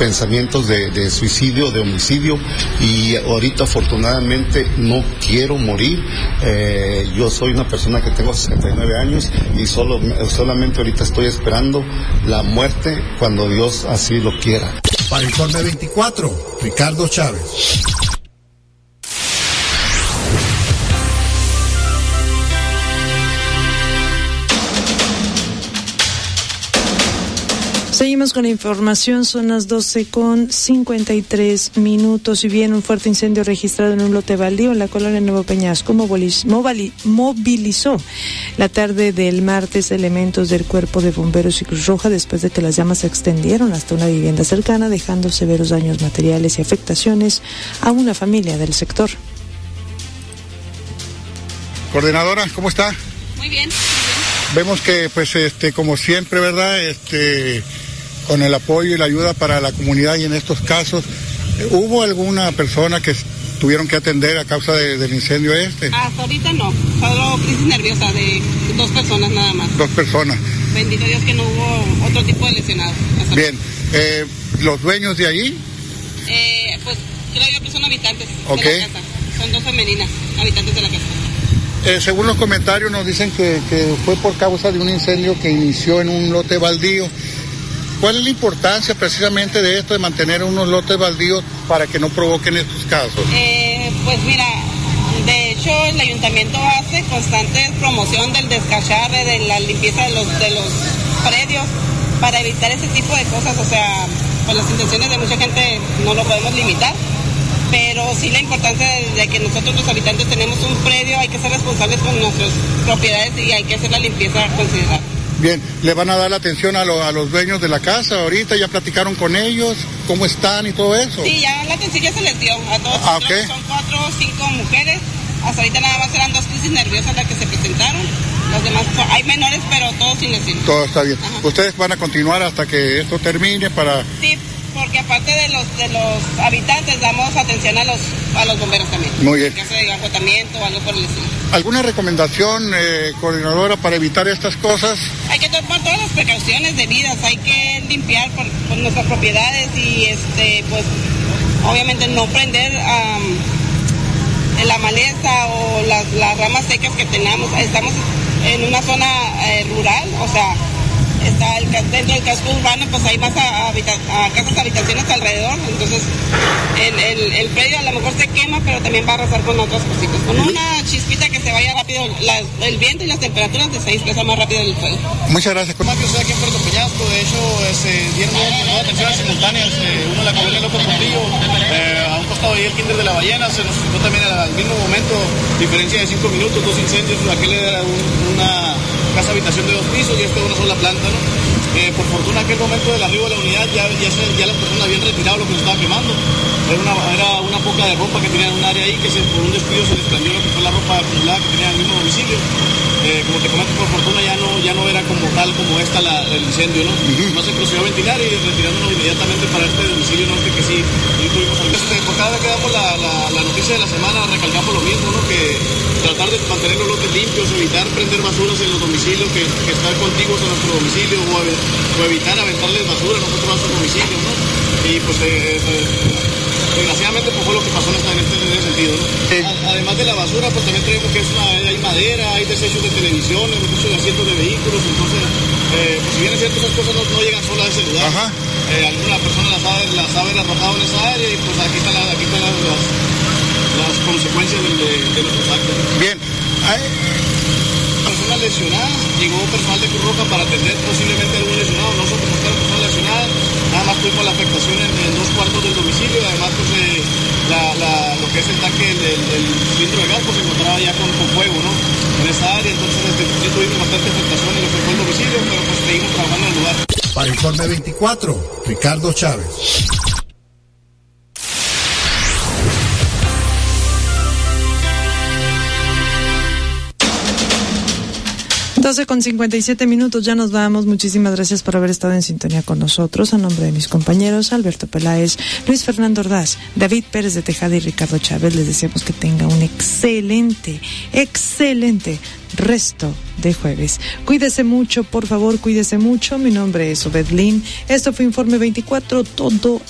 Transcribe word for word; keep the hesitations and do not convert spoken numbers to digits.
pensamientos de, de suicidio, de homicidio, y ahorita afortunadamente no quiero morir. Eh, yo soy una persona que tengo sesenta y nueve años y solo, solamente ahorita estoy esperando la muerte cuando Dios así lo quiera. Para Informe veinticuatro, Ricardo Chávez. Seguimos con la información, son las doce con cincuenta y tres minutos y bien, un fuerte incendio registrado en un lote baldío en la colonia Nuevo Peñasco movilizó la tarde del martes elementos del Cuerpo de Bomberos y Cruz Roja después de que las llamas se extendieron hasta una vivienda cercana, dejando severos daños materiales y afectaciones a una familia del sector. Coordinadora, ¿cómo está? Muy bien, muy bien. Vemos que, pues, este, como siempre, ¿verdad?, este, con el apoyo y la ayuda para la comunidad y en estos casos, ¿hubo alguna persona que tuvieron que atender a causa de, del incendio este? Hasta ahorita no, solo crisis nerviosa de dos personas nada más. Dos personas. Bendito Dios que no hubo otro tipo de lesionados. Bien, eh, ¿los dueños de ahí? Eh, pues creo yo que son habitantes okay. de la casa, son dos femeninas, habitantes de la casa. Eh, según los comentarios nos dicen que, que fue por causa de un incendio que inició en un lote baldío. ¿Cuál es la importancia precisamente de esto, de mantener unos lotes baldíos para que no provoquen estos casos? Eh, pues mira, de hecho el ayuntamiento hace constante promoción del descacharre, de la limpieza de los, de los predios para evitar ese tipo de cosas. O sea, pues las intenciones de mucha gente no lo podemos limitar, pero sí la importancia de, de que nosotros los habitantes tenemos un predio, hay que ser responsables con nuestras propiedades y hay que hacer la limpieza considerada. Bien, ¿le van a dar la atención a, lo, a los dueños de la casa ahorita? ¿Ya platicaron con ellos? ¿Cómo están y todo eso? Sí, ya la atención ya se les dio a todos. Ah, okay. Son cuatro o cinco mujeres. Hasta ahorita nada más eran dos crisis nerviosas las que se presentaron. Los demás, hay menores, pero todos sin lesiones. Todo está bien. Ajá. ¿Ustedes van a continuar hasta que esto termine para...? Sí, porque aparte de los de los habitantes damos atención a los a los bomberos también. Muy bien. En caso de agotamiento o algo por el estilo. ¿Alguna recomendación, eh, coordinadora, para evitar estas cosas? Hay que tomar todas las precauciones debidas, hay que limpiar por, por nuestras propiedades y este pues obviamente no prender um, la maleza o las, las ramas secas que tenemos. Estamos en una zona eh, rural, o sea, está el, dentro del casco urbano, pues hay más a, habita, a casas, habitaciones alrededor, entonces el, el, el predio a lo mejor se quema, pero también va a arrasar con otras cositas. Con una chispita que se vaya rápido, la, el viento y las temperaturas se dispersan más rápido el fuego. Muchas gracias. Más que usted aquí en Puerto Peñasco, de hecho, se dieron dos atenciones simultáneas, eh, uno en la colonia López Portillo, eh, a un costado ahí el kinder de la ballena, se nos citó también al mismo momento, diferencia de cinco minutos, dos incendios, aquel era un, una casa habitación de dos pisos y este una sola planta, ¿no? Eh, por fortuna en aquel momento del arribo de la unidad ya, ya, se, ya las personas habían retirado lo que se estaba quemando. Era una, era una poca de ropa que tenía en un área ahí que se, por un descuido se desprendió lo que fue la ropa acumulada que tenía en el mismo domicilio. Eh, como te comento, por fortuna ya no, ya no era como tal como esta la, el incendio, ¿no? Uh-huh. No se procedió a ventilar y retirándonos inmediatamente para este domicilio norte que sí, sí tuvimos al este, por cada vez que damos la, la, la noticia de la semana recalcamos lo mismo, ¿no? Que tratar de mantener los lotes limpios, evitar prender basuras en los domicilios que, que están contiguos a nuestro domicilio o, a, o evitar aventarles basura a nosotros a sus domicilios, ¿no? Y pues eh, eh, desgraciadamente pues fue lo que pasó en, esta, en, este, en ese sentido, ¿no? Sí. Además de la basura, pues también creemos que es una, hay madera, hay desechos de televisiones, desechos de asientos de vehículos, entonces, eh, pues si bien es cierto, esas cosas no, no llegan solas a ese lugar. Ajá. Eh, alguna persona las ha, las ha arrojado en esa área y pues aquí están, la, aquí están las, las, las consecuencias de, de, de nuestros actos. Bien. Ay. Personas lesionadas, llegó personal de Cruz Roja para atender posiblemente algún lesionado, nosotros buscamos personas lesionadas, nada más tuvimos la afectación en, en dos cuartos del domicilio, además pues eh, la, la, lo que es el tanque del, del cilindro de gas pues se encontraba ya con, con fuego, ¿no? En esa área, entonces este, sí tuvimos bastante afectación en lo que fue el domicilio, pero pues seguimos trabajando en el lugar. Para Informe veinticuatro, Ricardo Chávez. doce con cincuenta y siete minutos, ya nos vamos. Muchísimas gracias por haber estado en sintonía con nosotros. A nombre de mis compañeros Alberto Peláez, Luis Fernando Ordaz, David Pérez de Tejada y Ricardo Chávez, les deseamos que tenga un excelente, excelente resto de jueves. Cuídese mucho, por favor, cuídese mucho. Mi nombre es Obed Lin. Esto fue Informe veinticuatro, todo